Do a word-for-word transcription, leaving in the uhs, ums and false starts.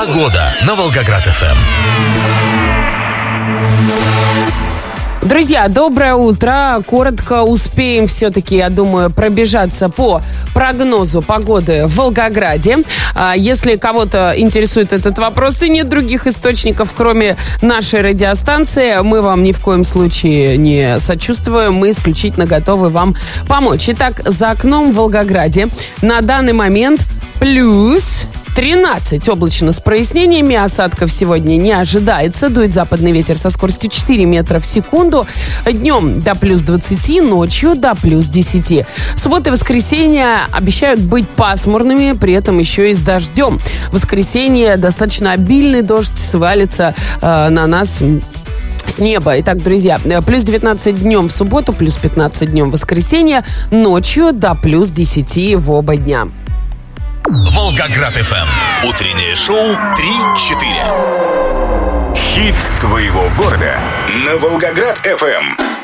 Погода на Волгоград-ФМ. Друзья, доброе утро. Коротко успеем все-таки, я думаю, пробежаться по прогнозу погоды в Волгограде. Если кого-то интересует этот вопрос и нет других источников, кроме нашей радиостанции, мы вам ни в коем случае не сочувствуем. Мы исключительно готовы вам помочь. Итак, за окном в Волгограде на данный момент плюс тринадцать. Облачно с прояснениями. Осадков сегодня не ожидается. Дует западный ветер со скоростью четыре метра в секунду. Днем до плюс двадцати, ночью до плюс десяти. Суббота и воскресенье обещают быть пасмурными, при этом еще и с дождем. В воскресенье достаточно обильный дождь свалится э, на нас с неба. Итак, друзья, плюс девятнадцать днем в субботу, плюс пятнадцать днем в воскресенье, ночью до плюс десяти в оба дня. Волгоград-ФМ. Утреннее шоу три-четыре. Хит твоего города на Волгоград-ФМ.